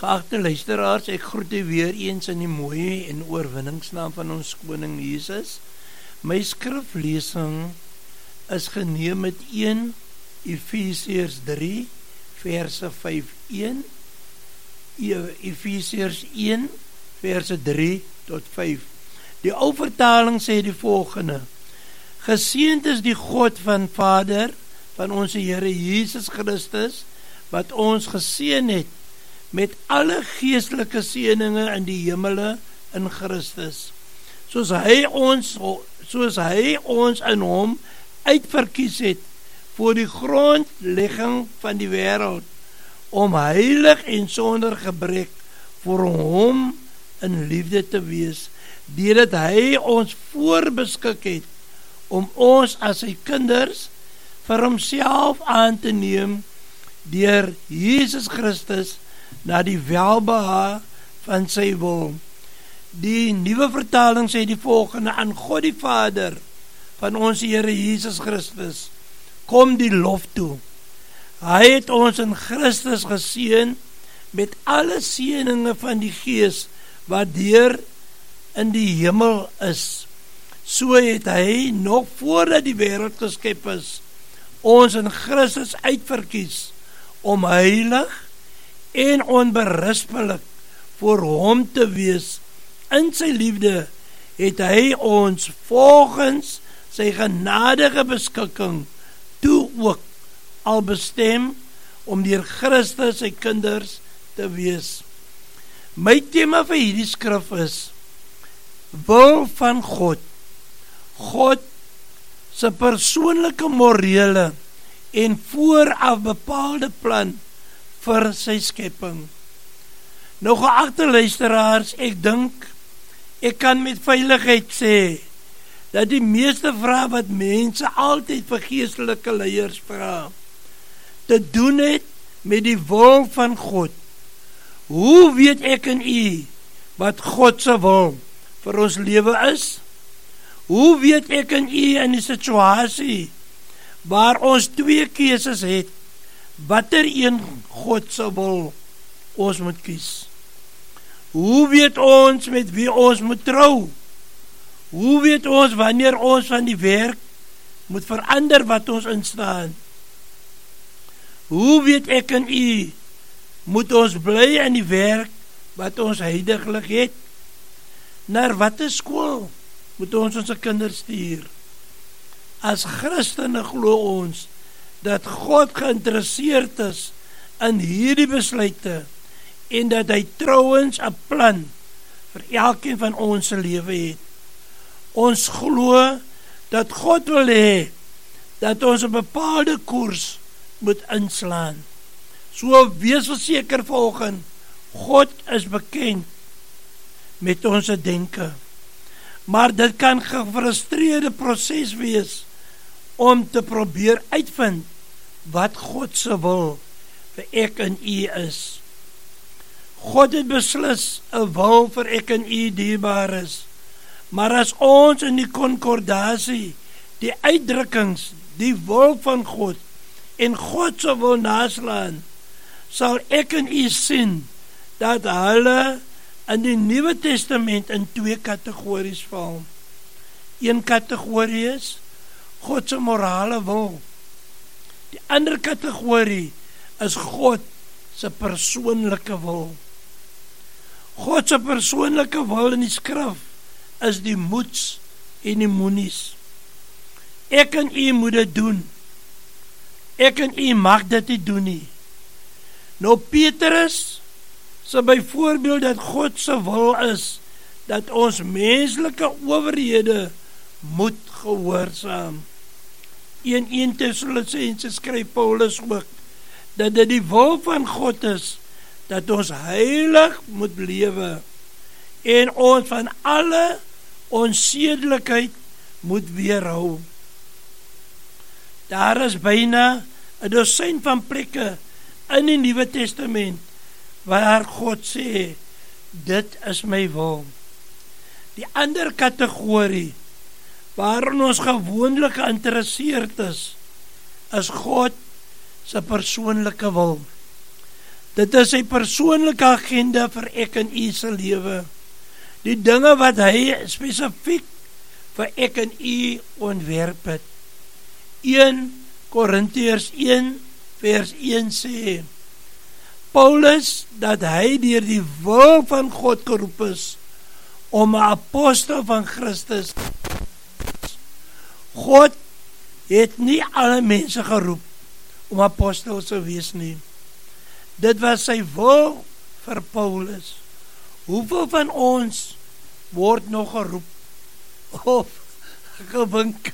Geagte luisteraars, ek groet u weer eens in die mooie en oorwinningsnaam van ons koning Jesus. My skriflesing is geneem met 1 Efesiërs 3 verse 5:1, Efesiërs 1 verse 3 tot 5. Die ou vertaling sê die volgende: Geseënd is die God van Vader van ons Here Jesus Christus, wat ons geseën het met alle geestelike seëninge in die hemele in Christus, soos hy ons in hom uitverkies het voor die grondlegging van die wêreld, om heilig en sonder gebrek voor hom in liefde te wees, deurdat hy ons voorbeskik het om ons as sy kinders vir homself aan te neem deur Jesus Christus na die welbehae van sy wil. Die nuwe vertaling sê die volgende: aan God die Vader van ons Here Jesus Christus kom die lof toe. Hy het ons in Christus geseën met alle seëninge van die Gees wat deur in die hemel is. So het hy nog voordat die wêreld geskep is, ons in Christus uitverkies om heilig en onberispelik voor hom te wees. In sy liefde het hy ons volgens sy genadige beskikking toe ook al bestem om deur Christus sy kinders te wees. My tema vir hierdie skrif is wil van God. God se persoonlike morele en vooraf bepaalde plan vir sy skepping. Nou geagte luisteraars, ek dink ek kan met veiligheid sê dat die meeste vrae wat mense altyd vir geestelike leiers vra, te doen het met die wil van God. Hoe weet ek en u wat God se wil vir ons lewe is? Hoe weet ek en u in die situasie waar ons twee keuses het, watter een God se wil ons moet kies? Hoe weet ons met wie ons moet trou? Hoe weet ons wanneer ons van die werk moet verander wat ons instaan? Hoe weet ek en u moet ons bly in die werk wat ons huidiglik het? Naar watter skool moet ons kinders stuur? As Christene glo ons dat God geïnteresseerd is in hierdie besluite en dat hy trouwens 'n plan vir elkeen van ons se lewe het. Ons glo dat God wil hê dat ons 'n bepaalde koers moet inslaan. So wees verseker volgens, God is bekend met ons denke. Maar dit kan 'n gefrustreerde proses wees om te probeer uitvind wat God se wil vir ek en u is. God het beslis 'n wil vir ek en u dierbaar is, maar as ons in die konkordasie, die uitdrukkings, die wil van God en God se wil naslaan, sal ek en u sien dat hulle in die Nuwe Testament in 2 kategories val. Een kategorie is God se morale wil. Die ander kategorie is God se persoonlike wil. God se persoonlike wil in die skrif is die moets en die moenies. Ek en u moet dit doen. Ek en u mag dit nie doen nie. Nou Petrus sê byvoorbeeld dat God se wil is dat ons menslike owerhede moet gehoorsaam. In 1 Tessalonisense skryf Paulus ook dat dit die wil van God is dat ons heilig moet lewe en ons van alle onsedelikheid moet weerhou. Daar is byna 'n dosyn van plekke in die Nuwe Testament waar God sê, dit is my wil. Die ander kategorie waarin ons gewoonlik geïnteresseerd is God se persoonlike wil. Dit is sy persoonlike agenda vir ek en u se lewe. Die dinge wat hy spesifiek vir ek en u ontwerp het. 1 Korintiërs 1 vers 1 sê, Paulus, dat hy deur die wil van God geroep is, om 'n apostel van Christus. God het nie alle mense geroep, om apostels te wees nie. Dit was sy wil vir Paulus. Hoeveel van ons word nog geroep, of gewink?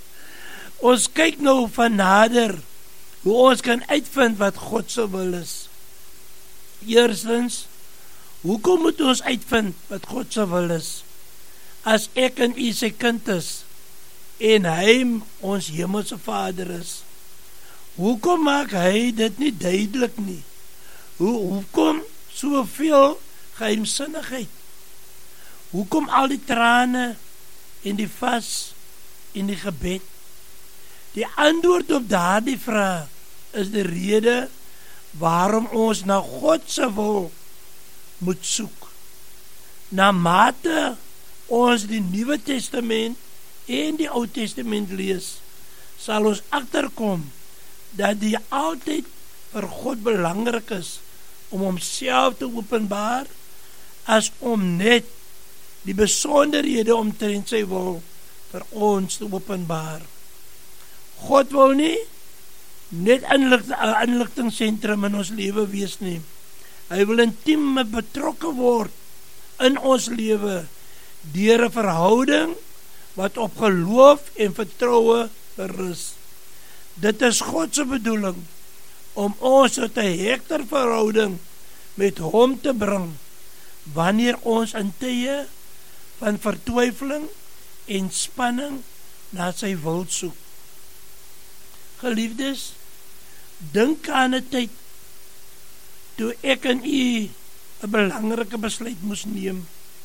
Ons kyk nou van nader, hoe ons kan uitvind wat God se wil is. Eerstens, hoekom moet ons uitvind wat God se wil is? As ek en u sy kind is, en hy ons hemelse Vader is, hoekom maak hy dit nie duidelik nie? Hoekom soveel geheimsinnigheid? Hoekom al die trane en die vas en die gebed? Die antwoord op daardie vraag is die rede waarom ons na God se wil moet soek. Na mate ons die Nuwe Testament en die Ou Testament lees, sal ons agterkom dat die altyd vir God belangrik is om homself te openbaar, as om net die besonderhede omtrent sy wil vir ons te openbaar. God wil nie net 'n inligtingssentrum in ons lewe wees nie. Hy wil intiem betrokke word in ons lewe deur 'n verhouding wat op geloof en vertroue berus. Dit is God se bedoeling om ons tot 'n hegter verhouding met hom te bring wanneer ons in tye van vertwyfeling en spanning na sy wil soek. Geliefdes, dink aan 'n tyd toe ek en u 'n belangrike besluit moes neem.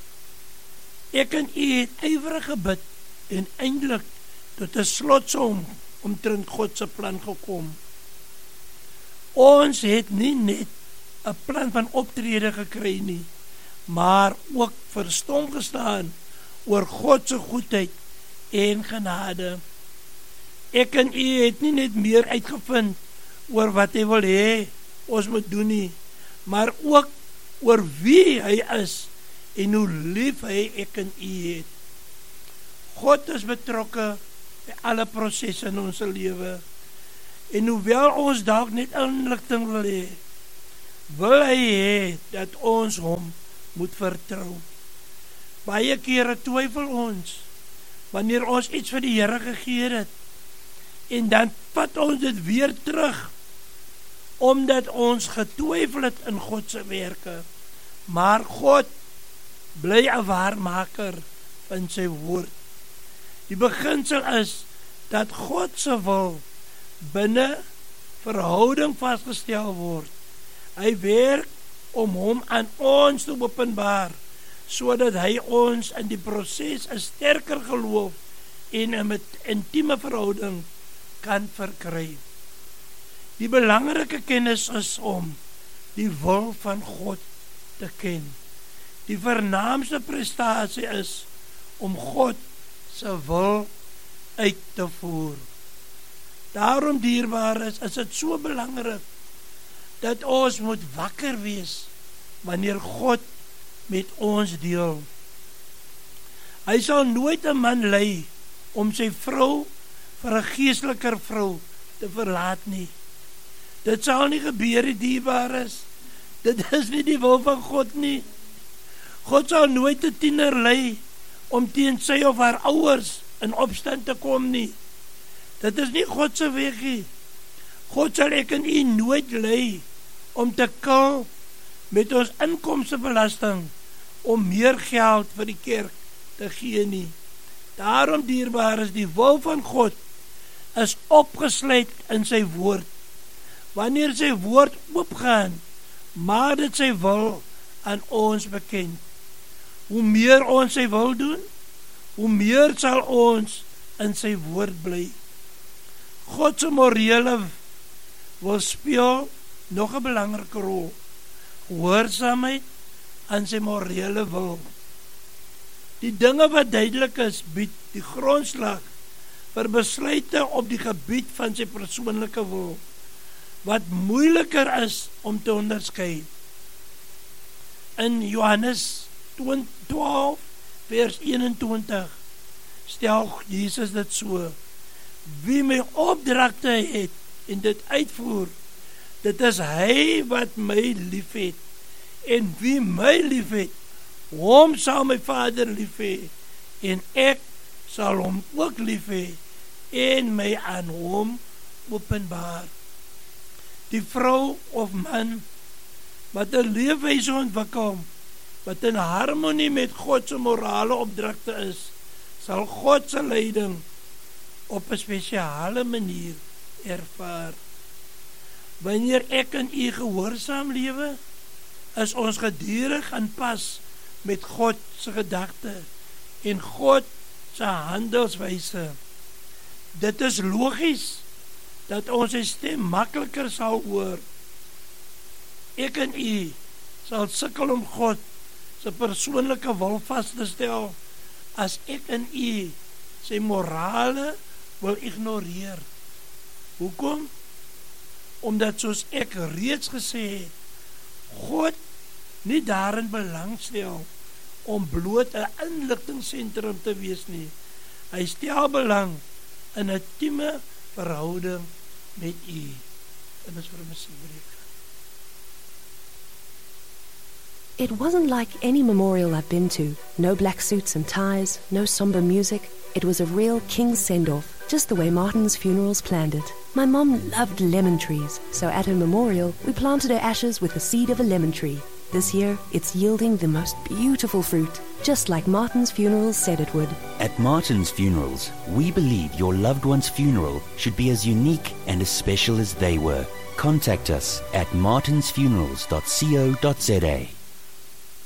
Ek en u het ywerig gebid en eindelik tot 'n slotsom omtrent God se plan gekom. Ons het nie net 'n plan van optrede gekry nie, maar ook verstom gestaan oor God se goedheid en genade. Ek en u het nie net meer uitgevind oor wat hy wil hê ons moet doen nie, maar ook oor wie hy is en hoe lief hy ek en u het. God is betrokke by alle prosesse in ons lewe. En hoewel ons dalk net inligting wil hê, wil hy hê dat ons hom moet vertrou. Baie kere twyfel ons wanneer ons iets vir die Here gegee het, en dan vat ons dit weer terug omdat ons getwyfel het in God se werke. Maar God bly 'n waarmaker van sy woord. Die beginsel is dat God se wil binne verhouding vasgestel word. Hy werk om hom aan ons te openbaar, sodat hy ons in die proses 'n sterker geloof en 'n intieme verhouding kan verkry. Die belangrike kennis is om die wil van God te ken. Die vernaamste prestasie is om God se wil uit te voer. Daarom, dierbares, is dit so belangrik dat ons moet wakker wees wanneer God met ons deel. Hy sal nooit 'n man lei om sy vrou vir 'n geesteliker vrou te verlaat nie. Dit sal nie gebeur nie, dierbares. Dit is nie die wil van God nie. God sal nooit 'n tiener lei om teen sy of haar ouers in opstand te kom nie. Dit is nie God se weg nie. God sal ek en u nooit lei om te kil met ons inkomstebelasting om meer geld vir die kerk te gee nie. Daarom, dierbares, die wil van God is opgesluit in sy woord. Wanneer sy woord oopgaan, maak dit sy wil aan ons bekend. Hoe meer ons sy wil doen, hoe meer sal ons in sy woord bly. God se morele wil speel nog 'n belangrike rol. Gehoorsaamheid aan sy morele wil. Die dinge wat duidelik is, bied die grondslag vir besluite op die gebied van sy persoonlike wil, wat moeiliker is om te onderskei. In Johannes 12 vers 21 stel Jesus dit so: wie my opdragte het en dit uitvoer, dit is hy wat my liefhet, en wie my liefhet, hom sal my Vader lief hê, en ek sal hom ook lief hê, en my aan hom openbaar. Die vrou of man wat 'n leefwyse ontwikkel, wat in harmonie met God se morale opdragte is, sal God se leiding op 'n spesiale manier ervaar. Wanneer ek en u gehoorsaam lewe, is ons gedurig aan pas met God se gedagte en God se handelswyse. Dit is logies dat ons sy stem makliker sal hoor. Ek en u sal sukkel om God se persoonlike wil vas te stel as ek en u sy morale wil ignoreer. Hoekom? Omdat, soos ek reeds gesê het, God nie daarin belangstel om bloot 'n inligtingsentrum te wees nie. Hy stel belang in 'n intieme verhouding met u. En dis vir 'n musiekbreek. It wasn't like any memorial I've been to. No black suits and ties, no somber music. It was a real king's send-off, just the way Martin's Funerals planned it. My mom loved lemon trees, so at her memorial, we planted her ashes with the seed of a lemon tree. This year, it's yielding the most beautiful fruit, just like Martin's Funerals said it would. At Martin's Funerals, we believe your loved one's funeral should be as unique and as special as they were. Contact us at martinsfunerals.co.za.